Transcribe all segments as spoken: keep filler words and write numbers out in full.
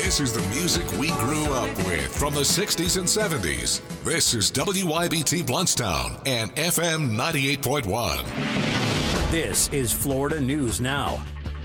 This is the music we grew up with from the sixties and seventies. This is W Y B T Bluntstown and F M ninety-eight point one. This is Florida News Now.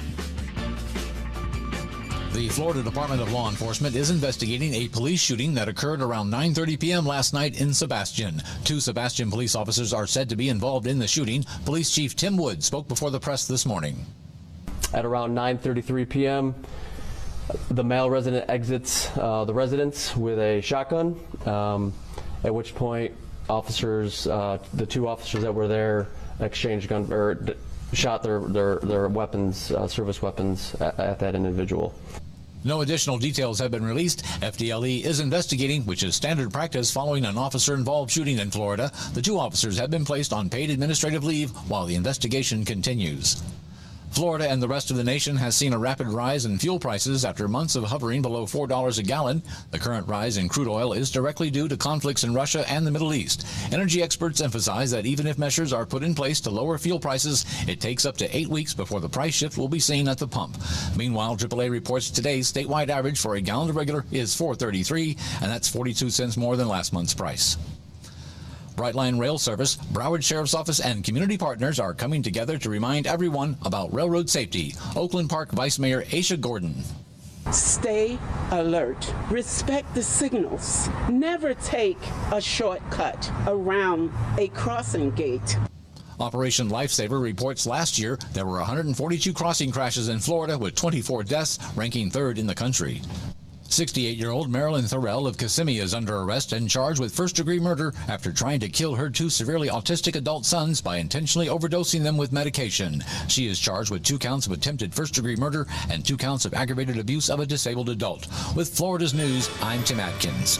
The Florida Department of Law Enforcement is investigating a police shooting that occurred around nine thirty p.m. last night in Sebastian. Two Sebastian police officers are said to be involved in the shooting. Police Chief Tim Wood spoke before the press this morning. At around nine thirty-three p.m., the male resident exits uh, the residence with a shotgun, um, at which point officers, uh, the two officers that were there, exchanged gun or d- shot their their, their weapons, uh, service weapons, at, at that individual. No additional details have been released. F D L E is investigating, which is standard practice following an officer-involved shooting in Florida. The two officers have been placed on paid administrative leave while the investigation continues. Florida and the rest of the nation has seen a rapid rise in fuel prices after months of hovering below four dollars a gallon. The current rise in crude oil is directly due to conflicts in Russia and the Middle East. Energy experts emphasize that even if measures are put in place to lower fuel prices, it takes up to eight weeks before the price shift will be seen at the pump. Meanwhile, triple A reports today's statewide average for a gallon of regular is four thirty-three, and that's forty-two cents more than last month's price. Brightline Rail Service, Broward Sheriff's Office, and community partners are coming together to remind everyone about railroad safety. Oakland Park Vice Mayor Aisha Gordon. Stay alert. Respect the signals. Never take a shortcut around a crossing gate. Operation Lifesaver reports last year there were one hundred forty-two crossing crashes in Florida with twenty-four deaths, ranking third in the country. sixty-eight-year-old Marilyn Thorell of Kissimmee is under arrest and charged with first-degree murder after trying to kill her two severely autistic adult sons by intentionally overdosing them with medication. She is charged with two counts of attempted first-degree murder and two counts of aggravated abuse of a disabled adult. With Florida's News, I'm Tim Atkins.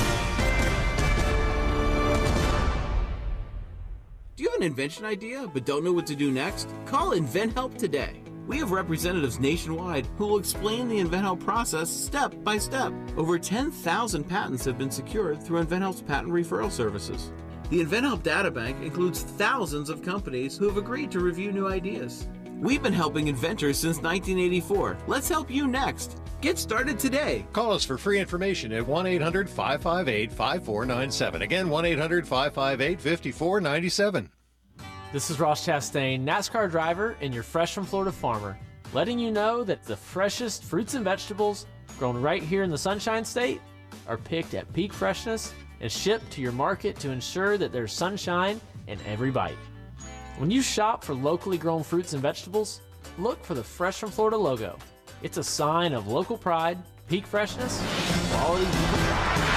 Do you have an invention idea but don't know what to do next? Call InventHelp today. We have representatives nationwide who will explain the InventHelp process step by step. Over ten thousand patents have been secured through InventHelp's patent referral services. The InventHelp databank includes thousands of companies who have agreed to review new ideas. We've been helping inventors since nineteen eighty-four. Let's help you next. Get started today. Call us for free information at one eight hundred five five eight five four nine seven. Again, one eight hundred five five eight five four nine seven. This is Ross Chastain, NASCAR driver and your Fresh from Florida farmer, letting you know that the freshest fruits and vegetables grown right here in the Sunshine State are picked at peak freshness and shipped to your market to ensure that there's sunshine in every bite. When you shop for locally grown fruits and vegetables, look for the Fresh from Florida logo. It's a sign of local pride, peak freshness, quality.